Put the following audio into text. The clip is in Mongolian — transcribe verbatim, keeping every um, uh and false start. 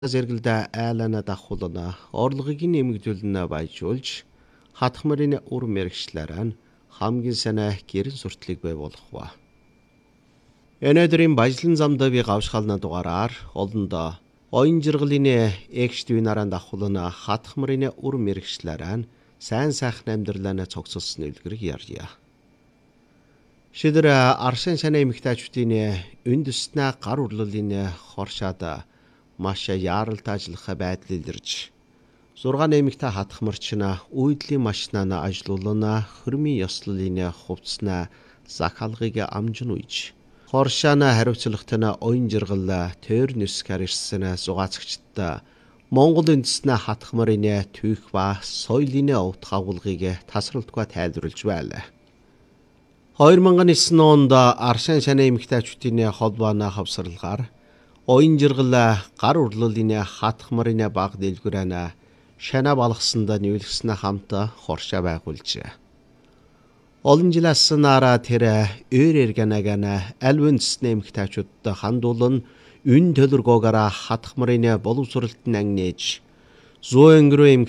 зэрэгэлдэ айлана дахулана орлогыг нэмэгдүүлнэ баяжуулж хатхмарын үр мэрэгчлэрэн хамгийн санаа гэрэн суртлыг бай болохва. Өнөөдрийн баяжлан замд би гавшхална дугаараар олондоо оюун жиргалын экствийн наран дахулана хатхмарын үр мэрэгчлэрэн сайн сайхан амьдралаа цогцолсон үлгэрийг ярья. Шидэр арсын санаа эмэгтэйчүүдийн үндэснэ гар урлалын хоршаад маш яаралтай ажиллах байдал илэрж зургаан эмэгтэй хатхмарчна үйдлийн машинаа ажилуулна хөрмийн ёслолын хувцснаа захалгыг амжин үйж хоршаана хариуцлагатай оюун жиргал тойр нүсгэр ирсэн зугаацагчдаа Монгол үндэснэ хатхмарын түүх ба соёлын утга агуулгыг тасралтгүй тайлбарлаж байлаа. хоёр мянган девять онд арсын санаа эмэгтэйчүүдийн холбооны хавсарлагаар оюун жиргал гар урлалын хатхмарын баг дэлгүрэн шана балгасанд нийлгэснэ хамт хоршоо байгуулжээ. Олон жилээс нараа тэр өөр эргэнагана аль үндэснэ эмэгтэйчүүдд хандуулан үн төлөргөөгөр хатхмарын боловсролтын ангинэж зүүн өнгөрөө